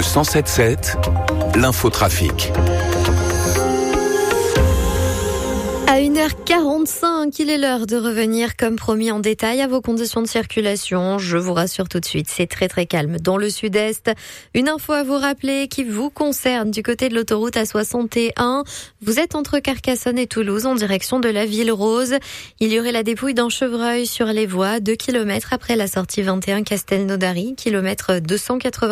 107.7, l'infotrafic. À 1h45, il est l'heure de revenir comme promis en détail à vos conditions de circulation. Je vous rassure tout de suite, c'est très très calme dans le sud-est. Une info à vous rappeler qui vous concerne du côté de l'autoroute A61. Vous êtes entre Carcassonne et Toulouse en direction de la Ville Rose. Il y aurait la dépouille d'un chevreuil sur les voies 2 km après la sortie 21 Castelnaudary, kilomètre 280.